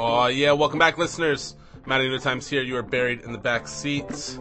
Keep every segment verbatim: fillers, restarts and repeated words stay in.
Oh yeah, welcome back, listeners. Matty No Times here. You are buried in the back seats.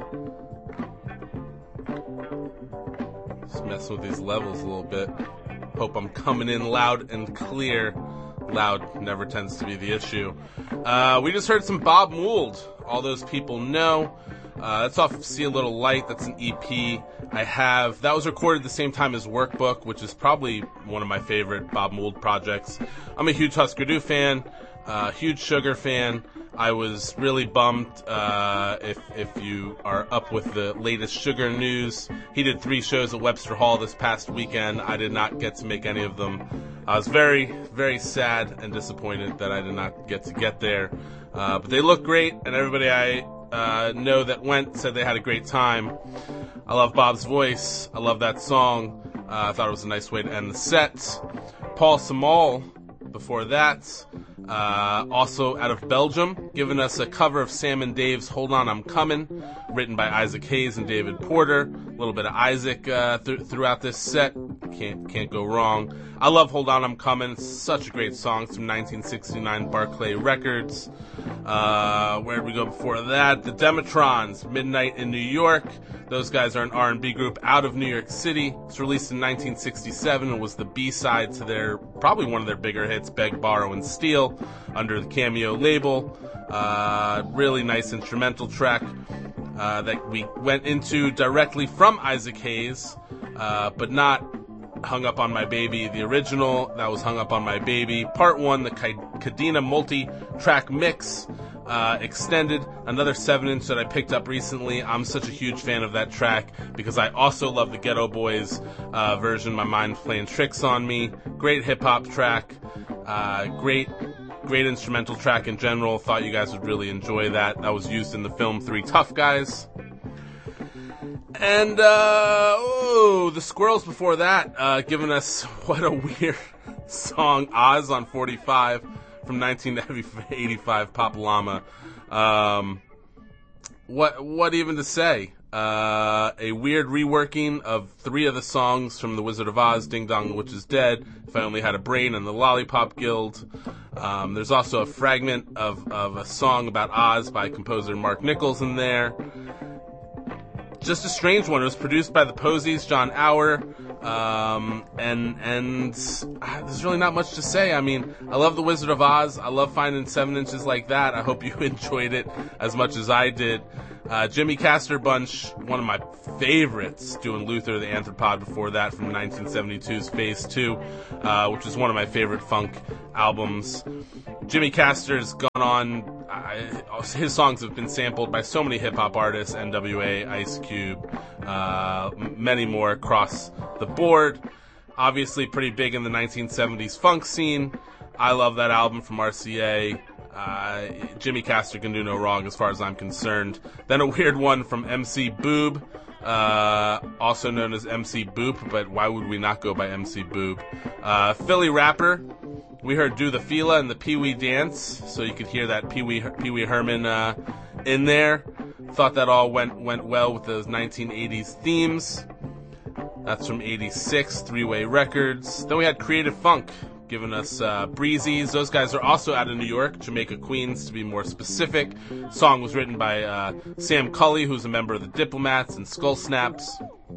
Just messing with these levels a little bit. Hope I'm coming in loud and clear. Loud never tends to be the issue. Uh, we just heard some Bob Mould. All those people know. Uh, that's off See a Little Light. That's an E P I have. That was recorded the same time as Workbook, which is probably one of my favorite Bob Mould projects. I'm a huge Husker Du fan, uh, huge Sugar fan. I was really bummed, uh, if, if you are up with the latest Sugar news. He did three shows at Webster Hall this past weekend. I did not get to make any of them. I was very, very sad and disappointed that I did not get to get there. Uh, but they look great, and everybody I uh, know that went said they had a great time. I love Bob's voice. I love that song. Uh, I thought it was a nice way to end the set. Paul Samol, before that, uh, also out of Belgium, giving us a cover of Sam and Dave's Hold On, I'm Coming, written by Isaac Hayes and David Porter. A little bit of Isaac uh, th- throughout this set. Can't can't go wrong. I love Hold On, I'm Coming. It's such a great song. It's from nineteen sixty-nine Barclay Records. Uh, where did we go before that? The Dematrons, Midnight in New York. Those guys are an R and B group out of New York City. It's released in nineteen sixty-seven and was the B-side to their, probably one of their bigger hits, Beg, Borrow, and Steal, under the Cameo label. Uh, really nice instrumental track uh, that we went into directly from Isaac Hayes, uh, but not Hung Up on My Baby, the original. That was Hung Up on My Baby. Part one, the Kadena multi-track mix, uh, extended, another seven inch that I picked up recently. I'm such a huge fan of that track because I also love the Ghetto Boys uh, version, My Mind's Playing Tricks on Me. Great hip-hop track, uh, great great instrumental track in general. Thought you guys would really enjoy that. That was used in the film Three Tough Guys. And, uh, oh, the Squirrels before that, uh, giving us what a weird song, Oz on forty-five from nineteen eighty-five, Pop Llama. Um, what, what even to say? Uh, a weird reworking of three of the songs from The Wizard of Oz, Ding Dong the Witch is Dead, If I Only Had a Brain, and The Lollipop Guild. Um, there's also a fragment of, of a song about Oz by composer Mark Nichols in there. Just a strange one. It was produced by the Posies, John Auer, um, and and uh, there's really not much to say. I mean, I love The Wizard of Oz. I love finding seven inches like that. I hope you enjoyed it as much as I did. Uh, Jimmy Castor Bunch, one of my favorites, doing Luther the Anthropod before that from nineteen seventy-two's Phase two, uh, which is one of my favorite funk albums. Jimmy Castor's gone on, uh, his songs have been sampled by so many hip-hop artists, N W A, Ice Cube, uh, many more across the board. Obviously pretty big in the nineteen seventies funk scene. I love that album from R C A. Uh, Jimmy Castor can do no wrong as far as I'm concerned. Then a weird one from M C Boob, uh, also known as M C Boop, but why would we not go by M C Boob? Uh, Philly rapper. We heard Do the Fila and the Pee Wee Dance, so you could hear that Pee Wee, Pee Wee Herman, uh, in there. Thought that all went, went well with those nineteen eighties themes. That's from eighty-six, Three-Way Records. Then we had Creative Funk, giving us uh, Breezies. Those guys are also out of New York, Jamaica, Queens, to be more specific. Song was written by uh, Sam Cully, who's a member of the Diplomats and Skull Snaps.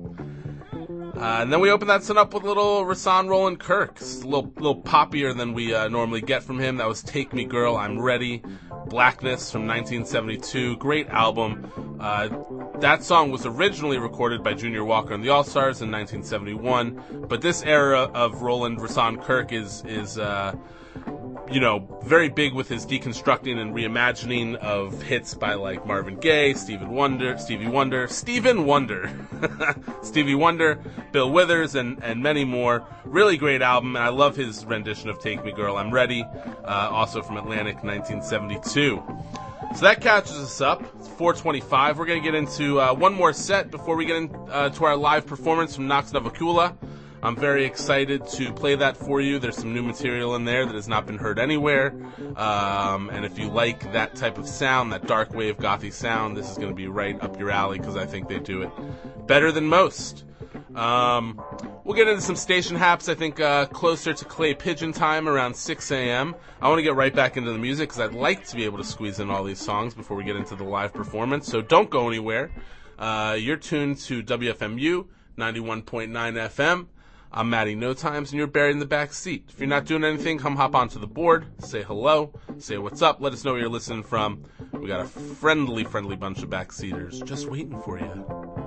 Uh, and then we opened that set up with a little Rahsaan Roland Kirk. It's a little, little poppier than we uh, normally get from him. That was Take Me Girl, I'm Ready. Blackness from nineteen seventy-two. Great album. Uh, that song was originally recorded by Junior Walker and the All-Stars in nineteen seventy-one. But this era of Roland Rahsaan Kirk is, is uh, you know, very big with his deconstructing and reimagining of hits by like Marvin Gaye, Stevie Wonder, Stevie Wonder, Stephen Wonder, Stevie Wonder, Bill Withers, and, and many more. Really great album, and I love his rendition of Take Me Girl, I'm Ready, uh, also from Atlantic, nineteen seventy-two. So that catches us up. It's four twenty-five. We're going to get into uh, one more set before we get into uh, to our live performance from Nox Novakula. I'm very excited to play that for you. There's some new material in there that has not been heard anywhere. Um, and if you like that type of sound, that dark wave gothy sound, this is going to be right up your alley because I think they do it better than most. Um, We'll get into some station haps, I think, uh, closer to Clay Pigeon time around six a.m. I want to get right back into the music because I'd like to be able to squeeze in all these songs before we get into the live performance. So don't go anywhere. Uh, you're tuned to W F M U ninety-one point nine F M. I'm Matty No Times, and you're buried in the back seat. If you're not doing anything, come hop onto the board, say hello, say what's up, let us know where you're listening from. We got a friendly, friendly bunch of backseaters just waiting for you.